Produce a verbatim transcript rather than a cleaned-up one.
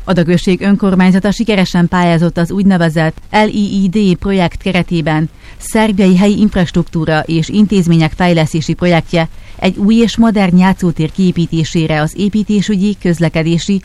Ada község önkormányzata sikeresen pályázott az úgynevezett el i i dé projekt keretében. Szerbiai helyi infrastruktúra és intézmények fejlesztési projektje egy új és modern játszótér kiépítésére az építésügyi, közlekedési,